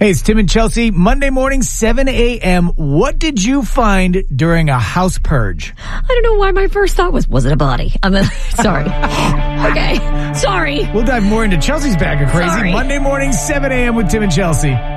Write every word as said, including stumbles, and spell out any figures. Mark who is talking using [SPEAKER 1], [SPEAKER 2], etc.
[SPEAKER 1] Hey, it's Tim and Chelsea. Monday morning, seven a.m. What did you find during a house purge?
[SPEAKER 2] I don't know why my first thought was, was it a body? I'm mean, sorry. Okay, sorry.
[SPEAKER 1] We'll dive more into Chelsea's bag of crazy.
[SPEAKER 2] Sorry.
[SPEAKER 1] Monday morning, seven a.m. with Tim and Chelsea.